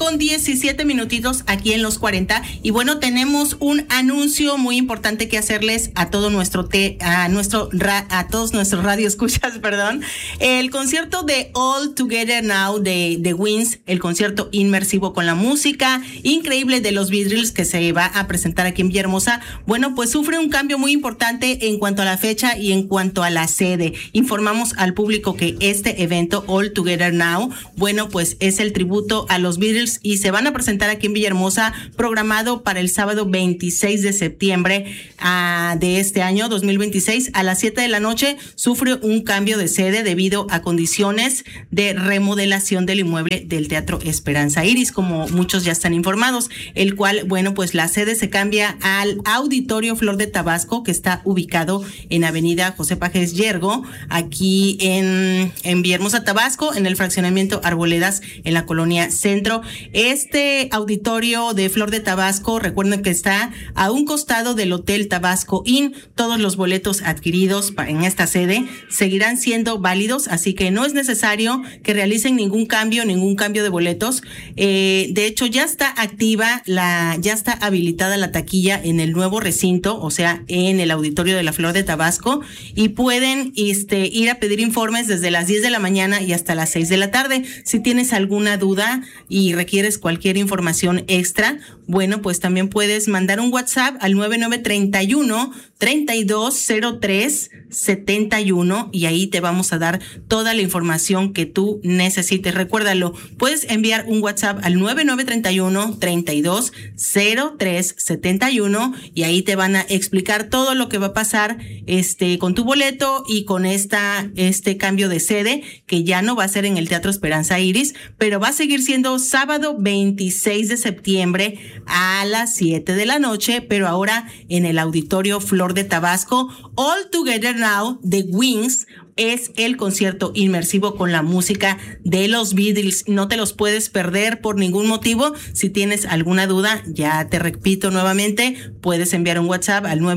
con 17 minutitos aquí en los 40. Y bueno, tenemos un anuncio muy importante que hacerles a todo a todos nuestros radioescuchas, perdón. El concierto de All Together Now de The Wings, el concierto inmersivo con la música increíble de los Beatles que se va a presentar aquí en Villahermosa, bueno, pues sufre un cambio muy importante en cuanto a la fecha y en cuanto a la sede. Informamos al público que este evento All Together Now, bueno, pues es el tributo a los Beatles y se van a presentar aquí en Villahermosa, programado para el sábado 26 de septiembre de este año 2026 a las 7 de la noche. Sufre un cambio de sede debido a condiciones de remodelación del inmueble del Teatro Esperanza Iris, como muchos ya están informados, el cual, bueno, pues la sede se cambia al Auditorio Flor de Tabasco, que está ubicado en Avenida José Pajes Yergo, aquí en Villahermosa, Tabasco, en el fraccionamiento Arboledas, en la colonia Centro. Este auditorio de Flor de Tabasco, recuerden que está a un costado del Hotel Tabasco Inn. Todos los boletos adquiridos en esta sede seguirán siendo válidos, así que no es necesario que realicen ningún cambio de boletos. De hecho, ya está habilitada la taquilla en el nuevo recinto, o sea, en el auditorio de la Flor de Tabasco, y pueden ir a pedir informes desde las 10 de la mañana y hasta las 6 de la tarde. Si tienes alguna duda y requieres cualquier información extra, bueno, pues también puedes mandar un WhatsApp al 9931-3203-71 y ahí te vamos a dar toda la información que tú necesites. Recuérdalo, puedes enviar un WhatsApp al 9931-3203-71 y ahí te van a explicar todo lo que va a pasar con tu boleto y con este cambio de sede, que ya no va a ser en el Teatro Esperanza Iris, pero va a seguir siendo sábado 26 de septiembre a las 7 de la noche, pero ahora en el Auditorio Flor de Tabasco. All Together Now, The Wings, es el concierto inmersivo con la música de los Beatles. No te los puedes perder por ningún motivo. Si tienes alguna duda, ya te repito nuevamente, puedes enviar un WhatsApp al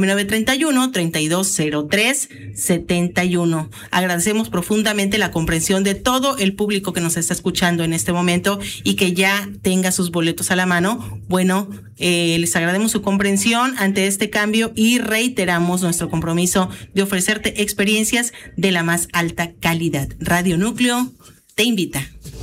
9931-3203-71. Agradecemos profundamente la comprensión de todo el público que nos está escuchando en este momento y que ya tenga sus boletos a la mano. Bueno, les agradecemos su comprensión ante este cambio y reiteramos nuestro compromiso de ofrecerte experiencias de la más alta calidad. Radio Núcleo te invita.